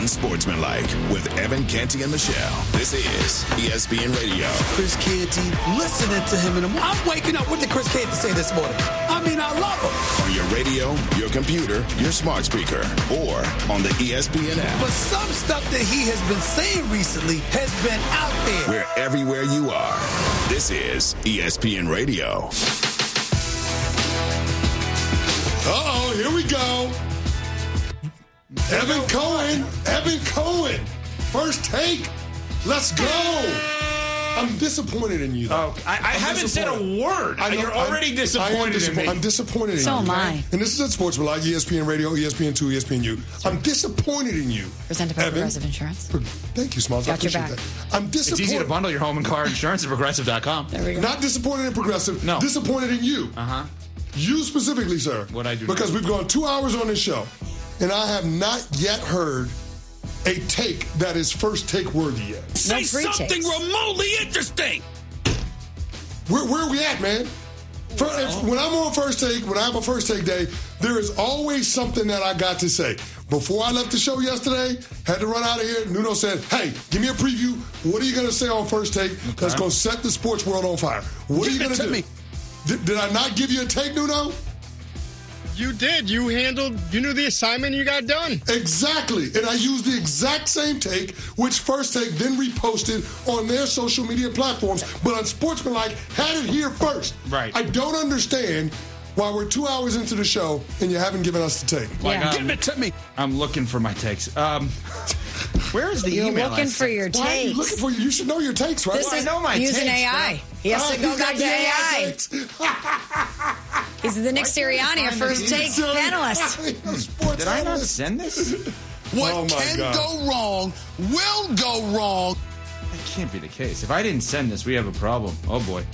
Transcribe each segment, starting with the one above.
Unsportsmanlike with Evan Canty and Michelle. This is ESPN Radio. Chris Canty, listening to him in the morning. I'm waking up. What did Chris Canty say this morning? I mean, I love him. On your radio, your computer, your smart speaker, or on the ESPN app. But some stuff that he has been saying recently has been out there. We're everywhere you are. This is ESPN Radio. Uh-oh, here we go. Evan Cohen. First take. Let's go. I'm disappointed in you, though. Oh, I haven't said a word. You're already disappointed in me. I'm disappointed in you. So am I. And this is at Sportsmanlike, ESPN Radio, ESPN2, ESPNU. I'm disappointed in you. Presented by Progressive Insurance. Thank you, Smalls. Got your back. I'm disappointed. It's easy to bundle your home and car insurance at Progressive.com. There we go. Not disappointed in Progressive. No. Disappointed in you. Uh-huh. You specifically, sir. What I do Because now. we've gone 2 hours on this show, and I have not yet heard a take that is first take worthy yet. Say something remotely interesting. Where are we at, man? When I'm on first take, when I have a first take day, there is always something that I got to say. Before I left the show yesterday, had to run out of here, Nuno said, hey, give me a preview. What are you going to say on first take that's going to set the sports world on fire? What are you going to do? Me. Did I not give you a take, Nuno? You did. You knew the assignment, you got done. Exactly. And I used the exact same take, which First Take then reposted on their social media platforms. But Unsportsmanlike had it here first. Right. I don't understand why we're 2 hours into the show and you haven't given us the take. Give it to me. I'm looking for my takes. Where is the You're email? looking for your Why are you takes. looking for you? You should know your takes, right? This I is know my using takes, AI. bro. He has to go back to AI. takes. He's the Nick Sirianni, our first take panelist. Did I not send this? What Oh, my can God. go wrong will go wrong. That can't be the case. If I didn't send this, we have a problem. Oh, boy.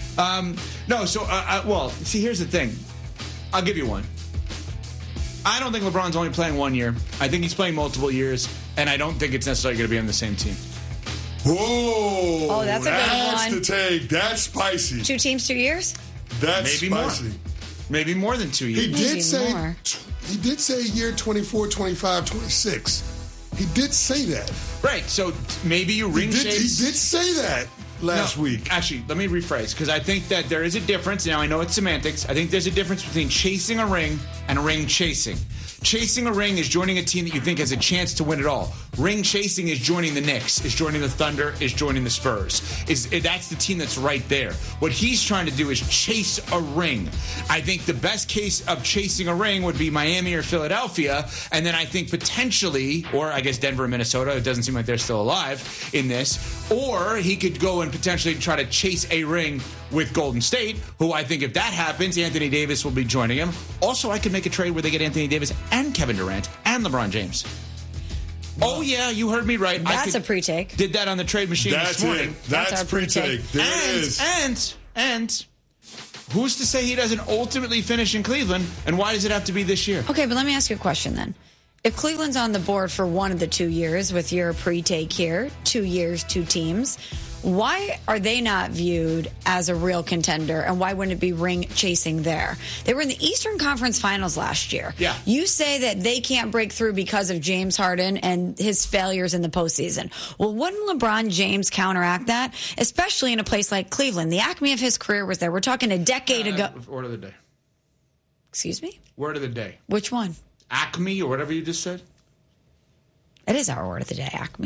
Well, see, here's the thing. I'll give you one. I don't think LeBron's only playing 1 year. I think he's playing multiple years, and I don't think it's necessarily going to be on the same team. Whoa. Oh, that's a good That's one. the take. That's spicy. 2 teams, 2 years? That's Maybe more. spicy. Maybe more than 2 years. He did say year 24, 25, 26. He did say that. Right, so maybe you ring He did chase. say that last week. Actually, let me rephrase, because I think that there is a difference. Now, I know it's semantics. I think there's a difference between chasing a ring and ring chasing. Chasing a ring is joining a team that you think has a chance to win it all. Ring chasing is joining the Knicks, is joining the Thunder, is joining the Spurs. That's the team that's right there. What he's trying to do is chase a ring. I think the best case of chasing a ring would be Miami or Philadelphia, and then I think potentially, or I guess Denver and Minnesota, it doesn't seem like they're still alive in this, or he could go and potentially try to chase a ring with Golden State, who I think if that happens, Anthony Davis will be joining him. Also, I could make a trade where they get Anthony Davis and Kevin Durant and LeBron James. Oh, yeah, you heard me right. That's a pre-take. Did that on the trade machine That's this morning. it. That's our pre-take. There it is. And who's to say he doesn't ultimately finish in Cleveland, and why does it have to be this year? Okay, but let me ask you a question then. If Cleveland's on the board for one of the 2 years with your pre-take here, 2 years, 2 teams, why are they not viewed as a real contender, and why wouldn't it be ring chasing there? They were in the Eastern Conference Finals last year. Yeah. You say that they can't break through because of James Harden and his failures in the postseason. Well, wouldn't LeBron James counteract that, especially in a place like Cleveland? The acme of his career was there. We're talking a decade ago. Word of the day. Excuse me? Word of the day. Which one? Acme or whatever you just said? It is our word of the day, acme.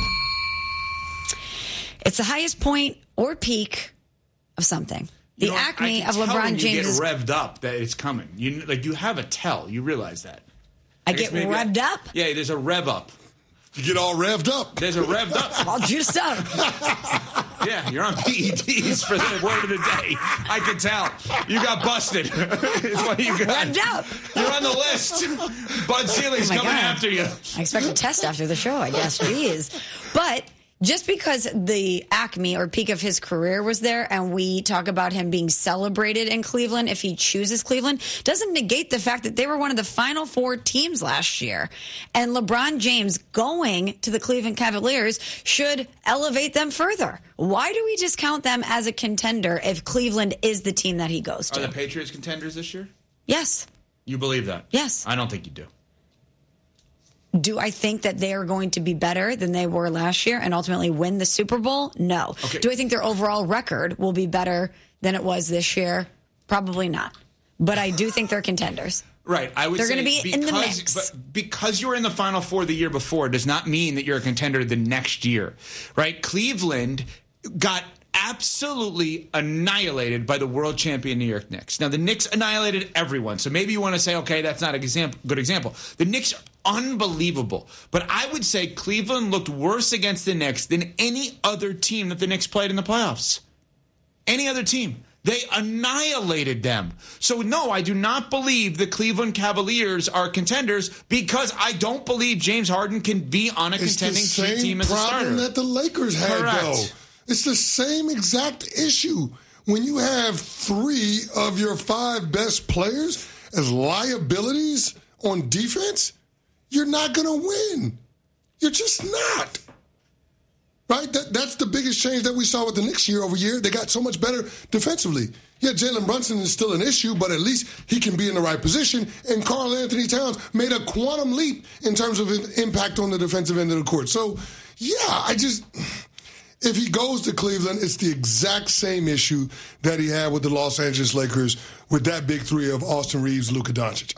It's the highest point or peak of something. The You know, acme I of can tell LeBron when James. You get revved up that it's coming. You have a tell. You realize that. I guess get maybe revved up, Yeah, there's a rev up. You get all revved up. There's a revved up. all juiced up. Yeah, you're on PEDs for the word of the day. I can tell. You got busted. Is what you got. Revved up. You're on the list. Bud Seeley's Oh my coming God. after you. I expect a test after the show, I guess. Jeez. But just because the acme or peak of his career was there and we talk about him being celebrated in Cleveland if he chooses Cleveland, doesn't negate the fact that they were one of the final 4 teams last year. And LeBron James going to the Cleveland Cavaliers should elevate them further. Why do we discount them as a contender if Cleveland is the team that he goes Are to? the Patriots contenders this year? Yes. You believe that? Yes. I don't think you do. Do I think that they are going to be better than they were last year and ultimately win the Super Bowl? No. Okay. Do I think their overall record will be better than it was this year? Probably not. But I do think they're contenders. Right. I would They're say going to be in the mix. But because you were in the Final Four the year before does not mean that you're a contender the next year. Right? Cleveland got absolutely annihilated by the world champion New York Knicks. Now, the Knicks annihilated everyone. So maybe you want to say, okay, that's not a good example. The Knicks are unbelievable. But I would say Cleveland looked worse against the Knicks than any other team that the Knicks played in the playoffs. Any other team. They annihilated them. So, no, I do not believe the Cleveland Cavaliers are contenders because I don't believe James Harden can be on a contending team as a starter. It's the same problem that the Lakers had, Correct. though. It's the same exact issue. When you have 3 of your 5 best players as liabilities on defense, you're not going to win. You're just not. Right? That's the biggest change that we saw with the Knicks year over year. They got so much better defensively. Yeah, Jalen Brunson is still an issue, but at least he can be in the right position. And Karl Anthony Towns made a quantum leap in terms of impact on the defensive end of the court. So, yeah, if he goes to Cleveland, it's the exact same issue that he had with the Los Angeles Lakers with that big 3 of Austin Reeves, Luka Doncic.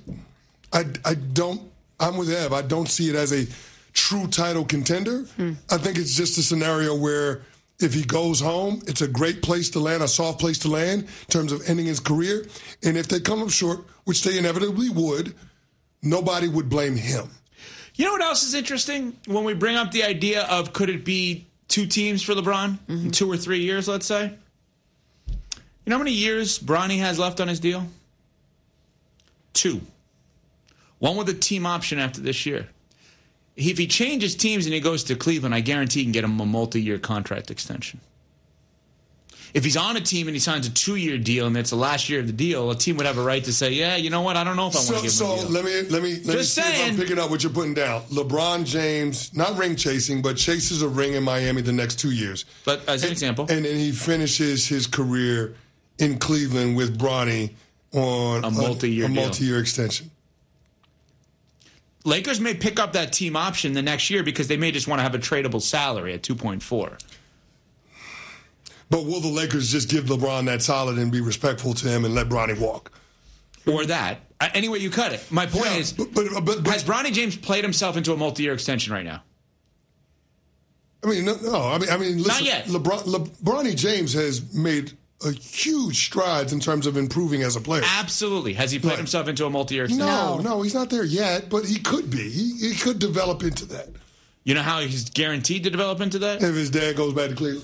I'm with Ev. I don't see it as a true title contender. I think it's just a scenario where if he goes home, it's a great place to land, a soft place to land in terms of ending his career. And if they come up short, which they inevitably would, nobody would blame him. You know what else is interesting? When we bring up the idea of could it be 2 teams for LeBron in 2 or 3 years, let's say? You know how many years Bronny has left on his deal? 2. 1 with a team option after this year. If he changes teams and he goes to Cleveland, I guarantee he can get him a multi-year contract extension. If he's on a team and he signs a 2-year deal and it's the last year of the deal, a team would have a right to say, yeah, you know what, I don't know if I want to give him a deal. So let me see if I'm picking up what you're putting down. LeBron James, not ring chasing, but chases a ring in Miami the next 2 years. But as an example. And then he finishes his career in Cleveland with Bronny on a multi-year extension. Lakers may pick up that team option the next year because they may just want to have a tradable salary at 2.4. But will the Lakers just give LeBron that solid and be respectful to him and let Bronny walk? Or that. Any way you cut it. My point is, but has Bronny James played himself into a multi-year extension right now? I mean, no. I mean, listen, not yet. Bronny James has made a huge strides in terms of improving as a player. Absolutely. Has he played himself into a multi-year extension? No, he's not there yet, but he could be. He could develop into that. You know how he's guaranteed to develop into that? If his dad goes back to Cleveland.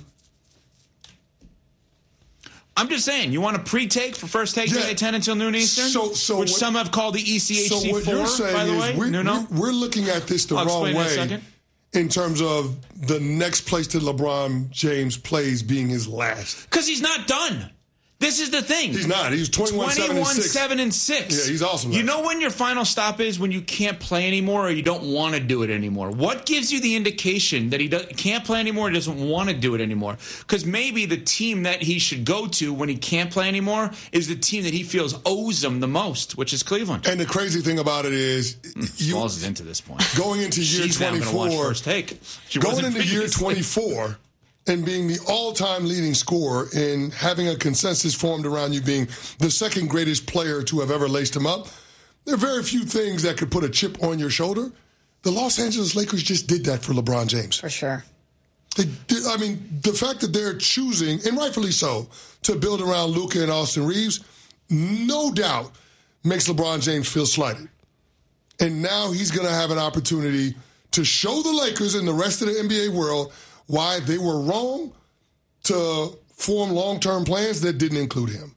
I'm just saying, you want a pre-take for First Take today, 10 until noon Eastern? which some have called the ECHC4, so what you're saying by the way. We're looking at this the wrong way in terms of the next place that LeBron James plays being his last. Because he's not done. This is the thing. He's not. He's 21-7-6. Yeah, he's awesome. You know when your final stop is when you can't play anymore or you don't want to do it anymore? What gives you the indication that he can't play anymore, he doesn't want to do it anymore? Because maybe the team that he should go to when he can't play anymore is the team that he feels owes him the most, which is Cleveland. And the crazy thing about it is... Falls into this point. Going into year 24... First take. Going into year 24... and being the all-time leading scorer and having a consensus formed around you being the second greatest player to have ever laced him up, there are very few things that could put a chip on your shoulder. The Los Angeles Lakers just did that for LeBron James. For sure. The fact that they're choosing, and rightfully so, to build around Luka and Austin Reeves, no doubt makes LeBron James feel slighted. And now he's going to have an opportunity to show the Lakers and the rest of the NBA world why they were wrong to form long-term plans that didn't include him.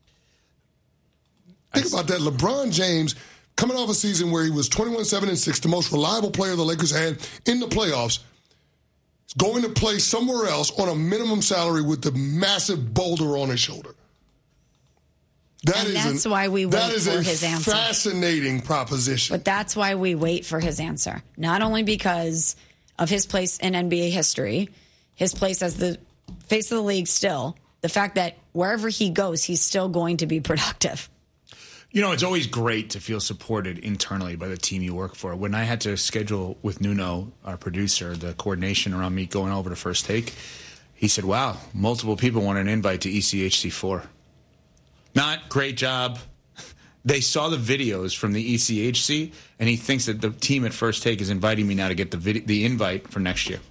Think about that. LeBron James, coming off a season where he was 21-7-6, the most reliable player the Lakers had in the playoffs, is going to play somewhere else on a minimum salary with the massive boulder on his shoulder. That's why we wait for his answer. That is a fascinating proposition. But that's why we wait for his answer. Not only because of his place in NBA history, his place as the face of the league still, the fact that wherever he goes, he's still going to be productive. You know, it's always great to feel supported internally by the team you work for. When I had to schedule with Nuno, our producer, the coordination around me going over to First Take, he said, wow, multiple people want an invite to ECHC4. Not great job. They saw the videos from the ECHC, and he thinks that the team at First Take is inviting me now to get the invite for next year.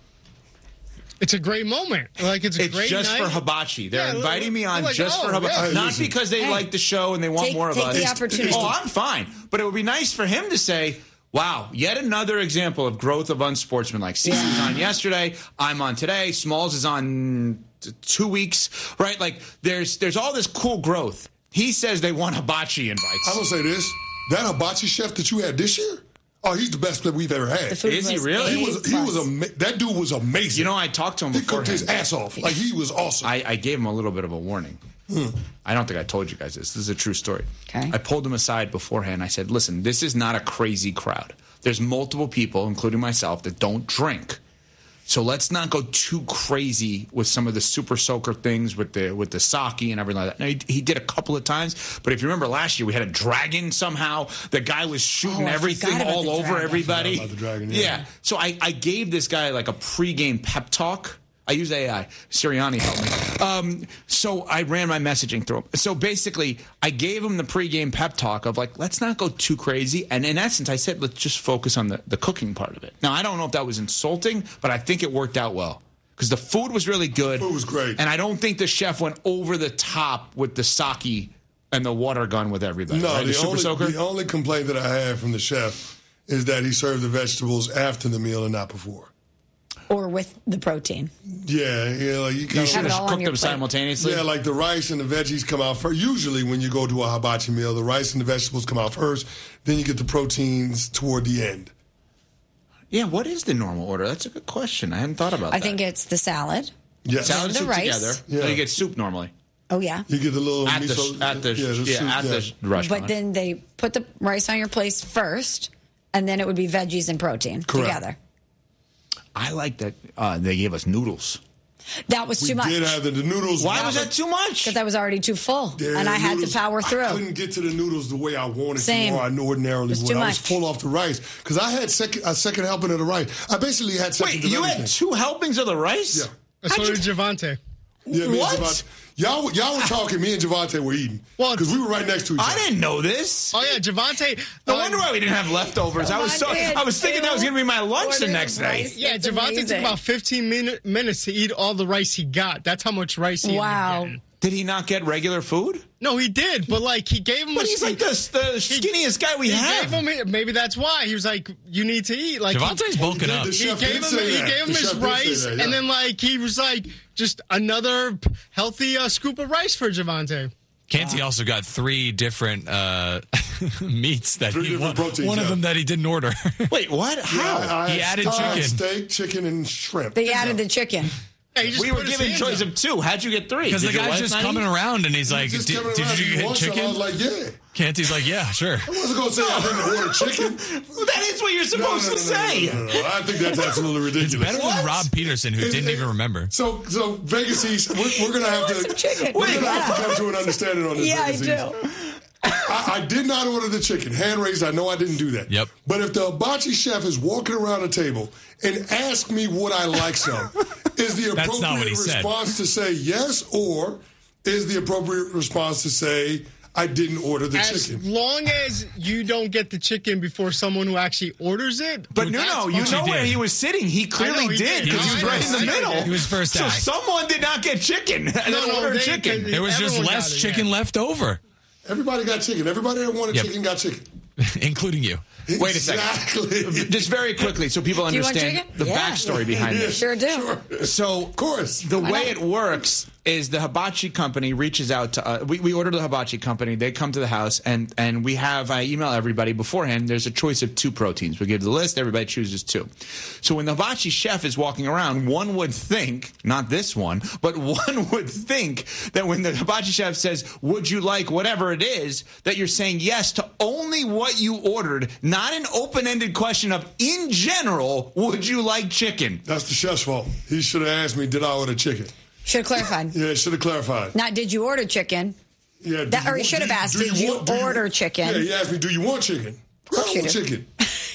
It's a great moment. Like it's a great just night. for Hibachi. They're inviting me on like, just for Hibachi. yeah. Not because they like the show and they want more of us. Take the opportunity. Oh, I'm fine. But it would be nice for him to say, wow, yet another example of growth of unsportsmanlike. Cece was on yesterday. I'm on today. Smalls is on 2 weeks. Right? Like, there's all this cool growth. He says they want hibachi invites. I'm going to say this. That hibachi chef that you had this year, oh, he's the best that we've ever had. Is he really? That dude was amazing. You know, I talked to him He beforehand. cooked his ass off. Like, he was awesome. I gave him a little bit of a warning. I don't think I told you guys this. This is a true story. Okay. I pulled him aside beforehand. I said, listen, this is not a crazy crowd. There's multiple people, including myself, that don't drink. So let's not go too crazy with some of the super soaker things with the sake and everything like that. Now, he did a couple of times, but if you remember last year, we had a dragon somehow. The guy was shooting I everything forgot about all the over dragon. everybody. I forgot about the dragon, yeah. So I gave this guy like a pregame pep talk. I use AI. Sirianni helped me. So I ran my messaging through him. So basically, I gave him the pregame pep talk of like, let's not go too crazy. And in essence, I said, let's just focus on the cooking part of it. Now, I don't know if that was insulting, but I think it worked out well. Because the food was really good. Food was great. And I don't think the chef went over the top with the sake and the water gun with everybody. No, right? the only complaint that I had from the chef is that he served the vegetables after the meal and not before. Or with the protein. Yeah, like you You kind should it all have on cooked your them plate. simultaneously. Yeah, like the rice and the veggies come out first. Usually when you go to a hibachi meal, the rice and the vegetables come out first. Then you get the proteins toward the end. Yeah, what is the normal order? That's a good question. I hadn't thought about that. I think it's the salad. Yes. salad and the soup rice. together. Yeah. So you get soup normally Oh, yeah. You get the little at miso. the restaurant. But then they put the rice on your plate first, and then it would be veggies and protein Correct. together. I like that they gave us noodles. That was We too much. did have the noodles. Why was that too much? Because I was already too full, Yeah, and I had to noodles, power through. I couldn't get to the noodles the way I wanted Same. to or I ordinarily It's would. too I was much. full off the rice because I had a second helping of the rice. I basically had seconds Wait, of you everything. had 2 helpings of the rice? Yeah. So did Javante. Yeah, me What? and Javante. Y'all were talking. Me and Javante were eating Well, because we were right next to each other. I didn't know this. Oh yeah, Javante. No wonder why we didn't have leftovers. I was thinking that was going to be my lunch the next day. Yeah, That's Javante took amazing. about 15 minutes to eat all the rice he got. That's how much rice he ended up Wow. getting. Did he not get regular food? No, he did, but like he gave him. But he's like the skinniest guy we He have. gave him. Maybe that's why he was like, "You need to eat." Like Javante's bulking up. The he chef gave did him. say He that. gave him The his chef did say rice, that, yeah. and then like he was like just another healthy scoop of rice for Javante. Canty also got 3 different meats that 3 he different won. proteins, One of yeah. them that he didn't order. Wait, what? How? I He had added chicken. steak, chicken, and shrimp. They added the chicken. Yeah, he just We were put his given hands choice up. of 2. How'd you get 3? Because the Did your guy's wife just not coming eat? around and he's like, Just did coming around, you he hit wants some. I chicken? was like, yeah. Canty's like, yeah, sure. I wasn't going to say I didn't order chicken. That is what you're supposed to say. No. I think that's absolutely ridiculous. It's better than Rob Peterson, who didn't even remember. So Vegas East, we're going to have want some to chicken. we're going to have to come to an understanding on this. Yeah, I Vegas do. East. I did not order the chicken. Hand raised, I know I didn't do that. Yep. But if the hibachi chef is walking around the table and asks me would I like some, is the That's not what appropriate he said. response to say yes, or is the appropriate response to say I didn't order the As chicken? long as you don't get the chicken before someone who actually orders it. But that's no, you fine. know He where did. he was sitting. He clearly I know he did did. because he was I right in know the he middle. did. He was first So act. someone did not get chicken and then ordered they- chicken. they- There was just everyone less got it, chicken yeah. left over, Everybody got chicken. Everybody that wanted Yep. chicken got chicken. including you. Wait a second. Exactly. Just very quickly, so people Do you want understand chicken? the Yeah. backstory behind this. Sure do. Sure. So, Of course. the way it works is the hibachi company reaches out to us. We order the hibachi company. They come to the house, and I email everybody beforehand. There's a choice of 2 proteins. We give the list. Everybody chooses 2. So when the hibachi chef is walking around, one would think, not this one, but one would think that when the hibachi chef says, would you like whatever it is, that you're saying yes to only what you ordered, not an open-ended question of, in general, would you like chicken? That's the chef's fault. He should have asked me, did I order chicken? Should have clarified. Yeah, should have clarified. Not did you order chicken? Yeah, Or he should have asked, did you order chicken? Yeah, he asked me, do you want chicken? I don't want chicken.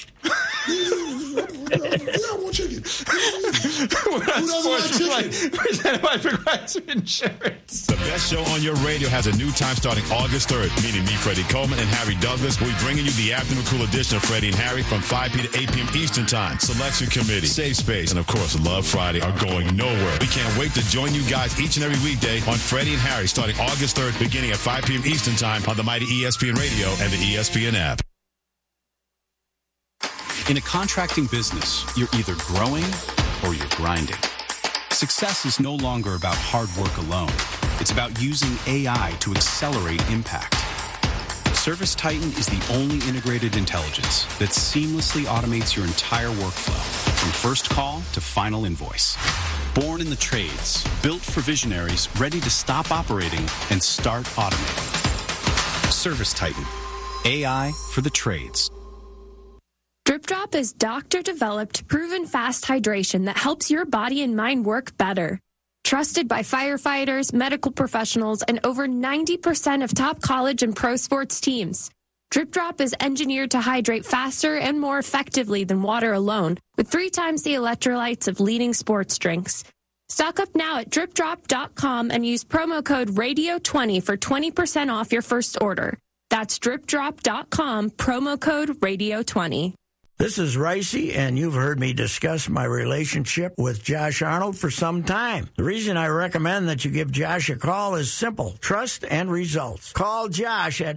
I want chicken. Who doesn't like chicken? Presented by Progressive Insurance. The best show on your radio has a new time starting August 3rd, meaning me, Freddie Coleman, and Harry Douglas. We'll be bringing you the afternoon cool edition of Freddie and Harry from 5 p. to 8 p.m. Eastern Time. Selection Committee, Safe Space, and of course, Love Friday are going nowhere. We can't wait to join you guys each and every weekday on Freddie and Harry starting August 3rd, beginning at 5 p.m. Eastern Time on the mighty ESPN Radio and the ESPN app. In a contracting business, you're either growing or you're grinding. Success is no longer about hard work alone. It's about using AI to accelerate impact. ServiceTitan is the only integrated intelligence that seamlessly automates your entire workflow, from first call to final invoice. Born in the trades, built for visionaries ready to stop operating and start automating. ServiceTitan, AI for the trades. Drip Drop is doctor-developed, proven fast hydration that helps your body and mind work better. Trusted by firefighters, medical professionals, and over 90% of top college and pro sports teams. Drip Drop is engineered to hydrate faster and more effectively than water alone, with 3 times the electrolytes of leading sports drinks. Stock up now at dripdrop.com and use promo code RADIO20 for 20% off your first order. That's dripdrop.com, promo code RADIO20. This is Ricey, and you've heard me discuss my relationship with Josh Arnold for some time. The reason I recommend that you give Josh a call is simple: trust and results. Call Josh at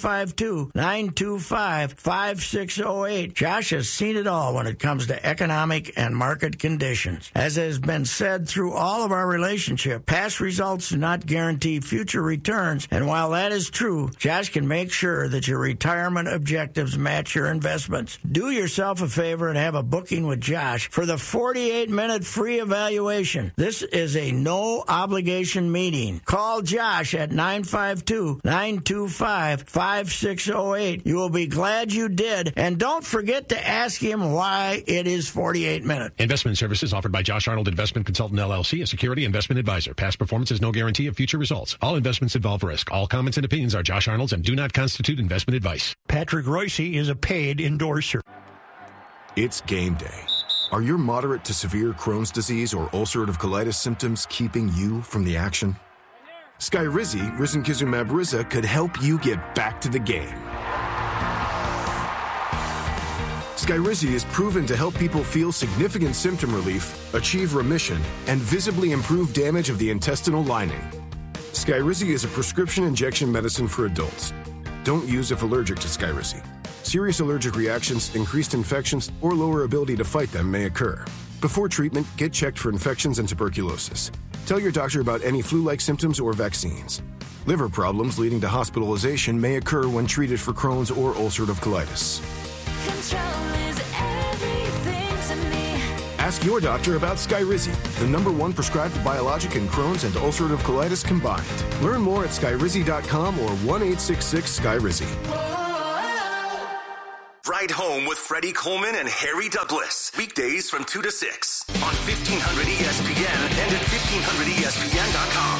952-925-5608. Josh has seen it all when it comes to economic and market conditions. As has been said through all of our relationship, past results do not guarantee future returns, and while that is true, Josh can make sure that your retirement objectives match your investments. Do yourself a favor and have a booking with Josh for the 48-minute free evaluation. This is a no-obligation meeting. Call Josh at 952-925-5608. You will be glad you did, and don't forget to ask him why it is 48 minutes. Investment services offered by Josh Arnold Investment Consultant LLC, a security investment advisor. Past performance is no guarantee of future results. All investments involve risk. All comments and opinions are Josh Arnold's and do not constitute investment advice. Patrick Royce is a paid endorser. It's game day. Are your moderate to severe Crohn's disease or ulcerative colitis symptoms keeping you from the action? Skyrizi, risankizumab Riza, could help you get back to the game. Skyrizi is proven to help people feel significant symptom relief, achieve remission, and visibly improve damage of the intestinal lining. Skyrizi is a prescription injection medicine for adults. Don't use if allergic to Skyrizi. Serious allergic reactions, increased infections, or lower ability to fight them may occur. Before treatment, get checked for infections and tuberculosis. Tell your doctor about any flu-like symptoms or vaccines. Liver problems leading to hospitalization may occur when treated for Crohn's or ulcerative colitis. Ask your doctor about Skyrizi, the #1 prescribed biologic in Crohn's and ulcerative colitis combined. Learn more at skyrizi.com or 1-866-SKYRIZI. Ride Home with Freddie Coleman and Harry Douglas. Weekdays from 2 to 6 on 1500 ESPN and at 1500ESPN.com.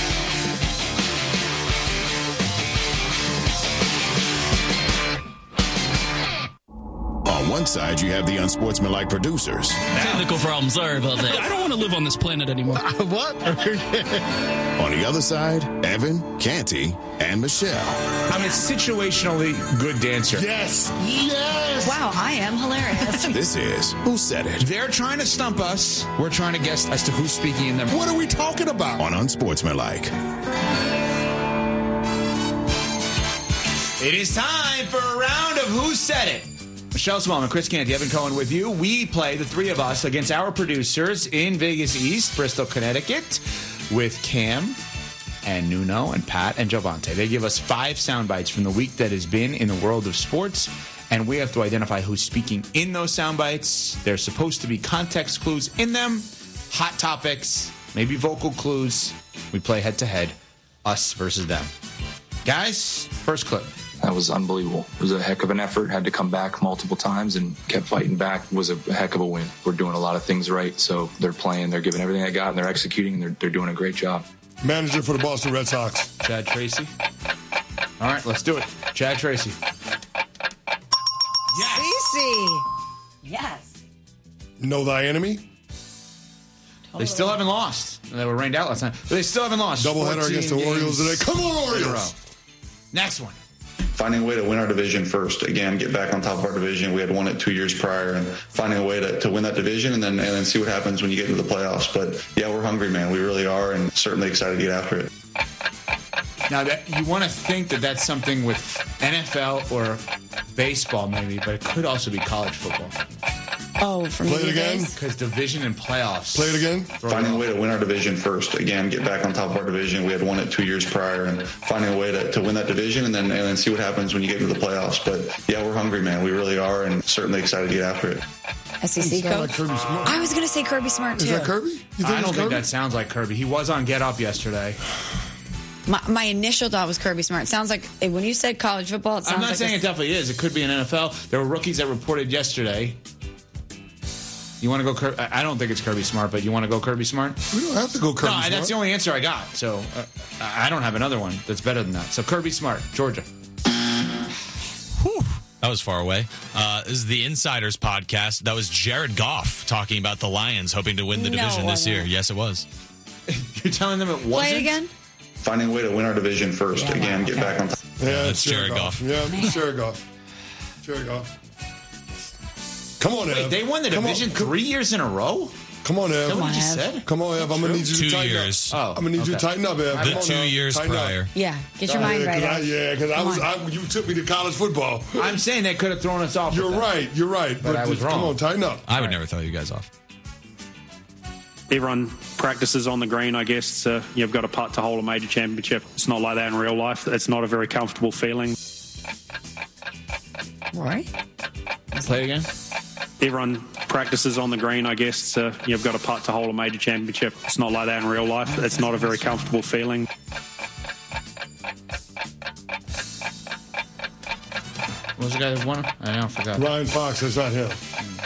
On one side, you have the unsportsmanlike producers. Technical problem. Sorry about that. I don't want to live on this planet anymore. What? On the other side, Evan, Canty, and Michelle. I'm a situationally good dancer. Yes. Yes. Wow, I am hilarious. This is Who Said It? They're trying to stump us. We're trying to guess as to who's speaking in them. What are we talking about? On Unsportsmanlike. It is time for a round of Who Said It. Michelle Smallman, Chris Canty, Evan Cohen with you. We play, the three of us, against our producers in Vegas East, Bristol, Connecticut, with Cam and Nuno and Pat and Giovante. They give us 5 sound bites from the week that has been in the world of sports, and we have to identify who's speaking in those sound bites. There's supposed to be context clues in them, hot topics, maybe vocal clues. We play head-to-head, us versus them. Guys, first clip. That was unbelievable. It was a heck of an effort. Had to come back multiple times and kept fighting back. It was a heck of a win. We're doing a lot of things right, so they're playing, they're giving everything they got, and they're executing, and they're doing a great job. Manager for the Boston Red Sox. Chad Tracy. All right, let's do it. Chad Tracy. Yes. CeCe. Yes. Know thy enemy? They still haven't lost. They were rained out last time, but they still haven't lost. Doubleheader against the Orioles today. Come on, Orioles! Next one. Finding a way to win our division first. Again, get back on top of our division. We had won it 2 years prior, and finding a way to win that division and then see what happens when you get into the playoffs. But yeah, we're hungry, man. We really are, and certainly excited to get after it. Now, that you want to think that that's something with NFL or baseball, maybe, but it could also be college football. Oh, from Play it again? Because division and playoffs. Play it again? Finding a way to win our division first. Again, get back on top of our division. We had won it 2 years prior, and finding a way to win that division and then see what happens when you get into the playoffs. But yeah, we're hungry, man. We really are, and certainly excited to get after it. SEC coach? I was going to say Kirby Smart, too. Is that Kirby? I don't think that sounds like Kirby. He was on Get Up yesterday. My initial thought was Kirby Smart. It sounds like, when you said college football, it sounds I'm not like saying it definitely is. It could be an NFL. There were rookies that reported yesterday. You want to go I don't think it's Kirby Smart, but you want to go Kirby Smart? We don't have to go Kirby Smart. No, that's the only answer I got. So I don't have another one that's better than that. So Kirby Smart, Georgia. Whew. That was far away. This is the Insiders podcast. That was Jared Goff talking about the Lions hoping to win the division this year. Yes, it was. You're telling them it wasn't? Play it again? Finding a way to win our division first. Yeah, Again, get back on top. Yeah, that's Jared Goff. Yeah, it's Jared Goff. Jared Goff. Come on, Ev. Wait, they won the division 3 years in a row? Come on, Ev. Is that what you just said? Come on, Ev. I'm going to need you to 2 tighten years. up. I'm going to need you to tighten up, Ev. The Come on, 2 Ev. years Tighten prior. Up. Yeah, get your mind right. Because you took me to college football. I'm saying they could have thrown us off. You're right. You're right. But I was wrong. Come on, tighten up. I would never throw you guys off. Everyone practices on the green, I guess. You've got a putt to hold a major championship. It's not like that in real life. It's not a very comfortable feeling. Right. Play again. Everyone practices on the green, I guess. You've got a putt to hold a major championship. It's not like that in real life. It's not a very comfortable feeling. What was the guy that won? I now forgot. Ryan Fox, that's not him.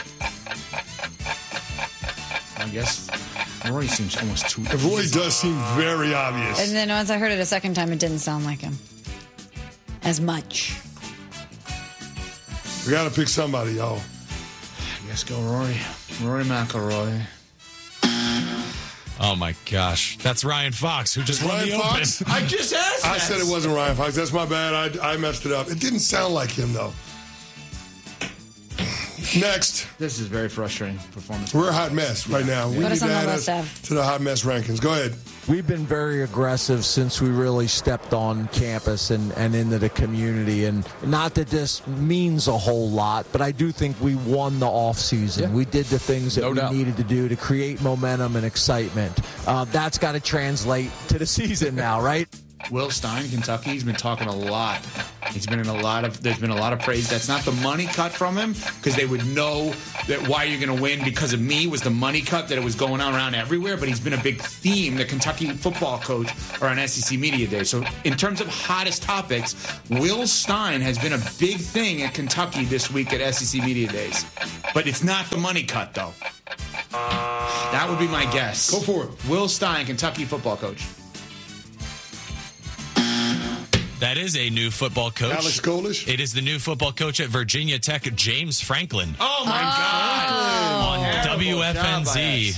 I guess Roy seems almost too. Roy does seem very obvious. And then once I heard it a second time, it didn't sound like him as much. We got to pick somebody, y'all. I guess go Rory McIlroy. Oh my gosh, that's Ryan Fox who just won Ryan the Fox? Open. I just asked that. I said it wasn't Ryan Fox. That's my bad. I messed it up. It didn't sound like him, though. Next. This is very frustrating performance. We're a hot mess right now. We Put need us to on the add list, us Ev. to the hot mess rankings. Go ahead. We've been very aggressive since we really stepped on campus and into the community. And not that this means a whole lot, but I do think we won the offseason. Yeah. We did the things that we needed to do to create momentum and excitement. That's got to translate to the season now, right? Will Stein, Kentucky, he's been talking a lot. There's been a lot of praise. That's not the money cut from him, because they would know that why you're going to win because of me was the money cut, that it was going on around everywhere. But he's been a big theme, the Kentucky football coach, or on SEC Media Day. So in terms of hottest topics, Will Stein has been a big thing at Kentucky this week at SEC Media Days. But it's not the money cut, though. That would be my guess. Go for it. Will Stein, Kentucky football coach. That is a new football coach. Alex Golesh? It is the new football coach at Virginia Tech, James Franklin. Oh, my God. On WFNZ.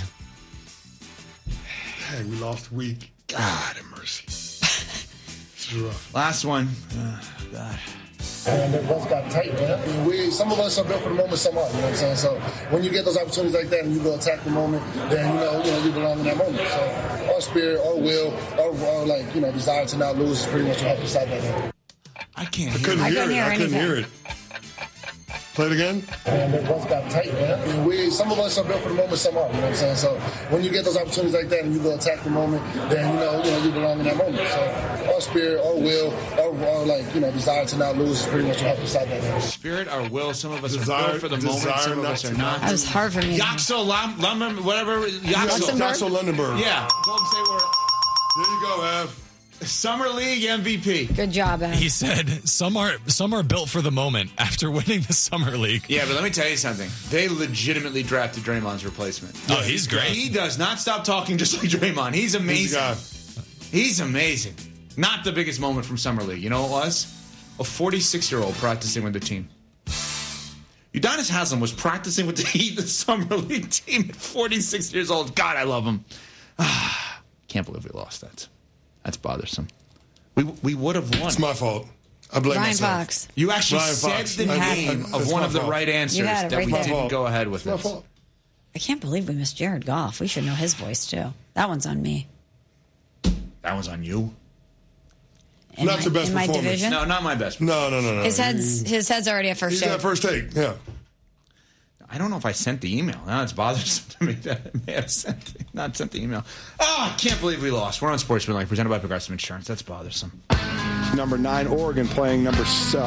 Hey, we lost a week. God have mercy. This is rough. Last one. God. And it once got tight, man. Some of us are built for the moment, some aren't, you know what I'm saying? So when you get those opportunities like that and you go attack the moment, then you belong in that moment. So our spirit, our will, our desire to not lose is pretty much what helped us out that day. I couldn't hear it. Play it again. And it once got tight, man. Some of us are built for the moment, some aren't, you know what I'm saying? So when you get those opportunities like that and you go attack the moment, then you belong in that moment. So our spirit, our will, our desire to not lose is pretty much what helped us out that day. Spirit, our will, some of us are built for the moment, some of us are not. That was hard for me. Yaxel Lumberg, whatever. Yaxel Lundenberg. Yeah. Golden State Warriors. There you go, Ev. Summer League MVP. Good job, Ev. He said some are built for the moment after winning the Summer League. Yeah, but let me tell you something. They legitimately drafted Draymond's replacement. Oh, he's great. He does not stop talking just like Draymond. He's amazing. He's amazing. Not the biggest moment from Summer League. You know what it was? A 46-year-old practicing with the team. Udonis Haslem was practicing with the Heat, the Summer League team, at 46 years old. God, I love him. Can't believe we lost that. That's bothersome. We would have won. It's my fault. I blame Ryan myself. Fox. You actually Ryan said Fox. the name of one of the right answers had it that right we there. didn't go ahead with It's my it. fault. I can't believe we missed Jared Goff. We should know his voice, too. That one's on me. That was on you. Not your best in my performance. division? No, not my best. No. His head's already at first He's take. at first take, yeah. I don't know if I sent the email. Now it's bothersome to me that I may have not sent the email. Oh, I can't believe we lost. We're on Sportsmanlike, presented by Progressive Insurance. That's bothersome. Number 9, Oregon playing number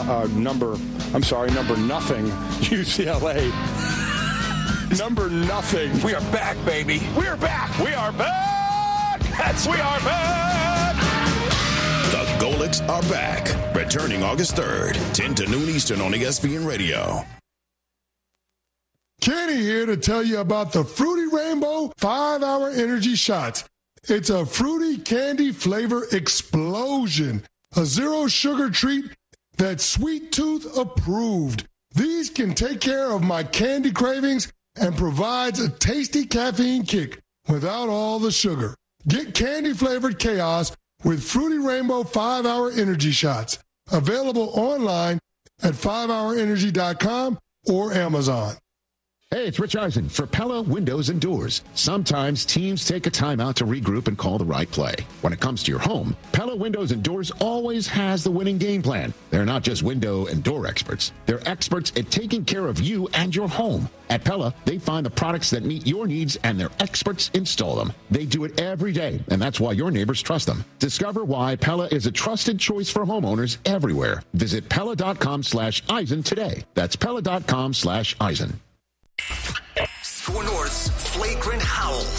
nothing, UCLA. Number nothing. We are back, baby. We are back. We are back. We are back. The Golics are back. Returning August 3rd, 10 to noon Eastern on ESPN Radio. Kenny here to tell you about the Fruity Rainbow 5-Hour Energy Shots. It's a fruity candy flavor explosion. A zero-sugar treat that's Sweet Tooth approved. These can take care of my candy cravings and provides a tasty caffeine kick without all the sugar. Get candy-flavored chaos with Fruity Rainbow 5-Hour Energy Shots. Available online at 5hourenergy.com or Amazon. Hey, it's Rich Eisen for Pella Windows and Doors. Sometimes teams take a time out to regroup and call the right play. When it comes to your home, Pella Windows and Doors always has the winning game plan. They're not just window and door experts. They're experts at taking care of you and your home. At Pella, they find the products that meet your needs and their experts install them. They do it every day, and that's why your neighbors trust them. Discover why Pella is a trusted choice for homeowners everywhere. Visit Pella.com/Eisen today. That's Pella.com/Eisen. Score North's flagrant howls.